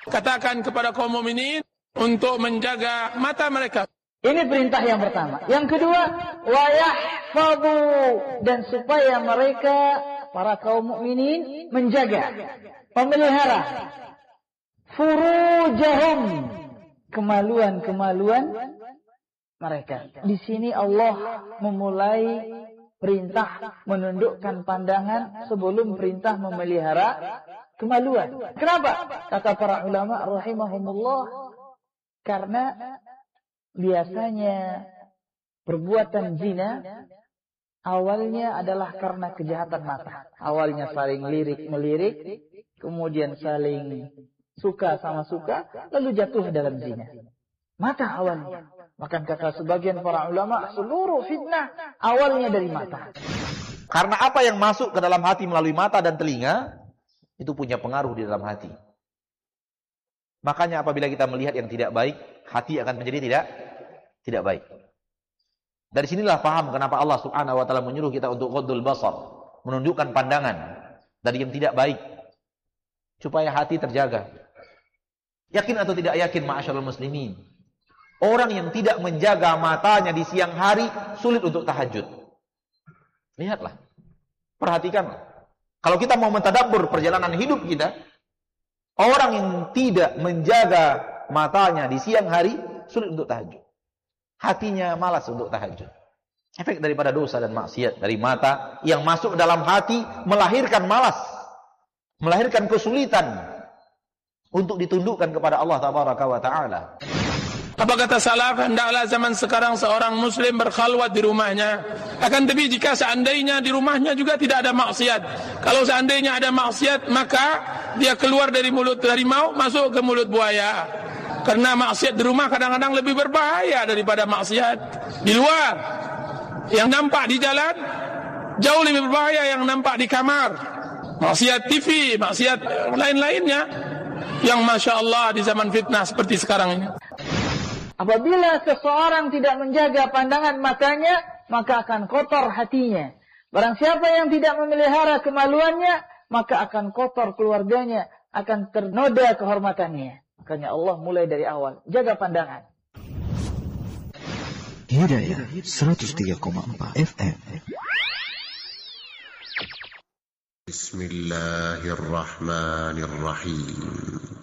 katakan kepada kaum mukminin untuk menjaga mata mereka. Ini perintah yang pertama. Yang kedua, wa yahfazu, dan supaya mereka para kaum mukminin menjaga, memelihara furujahum, kemaluan-kemaluan mereka. Di sini Allah memulai perintah menundukkan pandangan sebelum perintah memelihara kemaluan. Kenapa? Kata para ulama rahimahumullah, karena biasanya perbuatan zina awalnya adalah karena kejahatan mata. Awalnya saling lirik-melirik, kemudian saling suka sama suka, lalu jatuh dalam zina. Mata awalnya. Bahkan kata sebagian para ulama, seluruh fitnah awalnya dari mata. Karena apa yang masuk ke dalam hati melalui mata dan telinga, itu punya pengaruh di dalam hati. Makanya apabila kita melihat yang tidak baik, hati akan menjadi tidak baik. Dari sinilah paham kenapa Allah Subhanahu wa taala menyuruh kita untuk ghaddul basar, menundukkan pandangan dari yang tidak baik supaya hati terjaga. Yakin atau tidak yakin ma'asyiral muslimin, orang yang tidak menjaga matanya di siang hari sulit untuk tahajud. Lihatlah, perhatikanlah. Kalau kita mau mentadabbur perjalanan hidup kita, orang yang tidak menjaga matanya di siang hari sulit untuk tahajud. Hatinya malas untuk tahajud. Efek daripada dosa dan maksiat dari mata yang masuk dalam hati melahirkan malas, melahirkan kesulitan untuk ditundukkan kepada Allah Tabaraka wa Ta'ala. Apa kata salaf, hendaklah zaman sekarang seorang muslim berkhalwat di rumahnya. Akan tetapi jika seandainya di rumahnya juga tidak ada maksiat, kalau seandainya ada maksiat, maka dia keluar dari mulut harimau masuk ke mulut buaya. Karena maksiat di rumah kadang-kadang lebih berbahaya daripada maksiat di luar. Yang nampak di jalan jauh lebih berbahaya yang nampak di kamar. Maksiat TV, maksiat lain-lainnya yang Masya Allah di zaman fitnah seperti sekarang ini. Apabila seseorang tidak menjaga pandangan matanya, maka akan kotor hatinya. Barang siapa yang tidak memelihara kemaluannya, maka akan kotor keluarganya, akan ternoda kehormatannya. Makanya Allah mulai dari awal, jaga pandangan. Hidayah 103,4 FM. Bismillahirrahmanirrahim.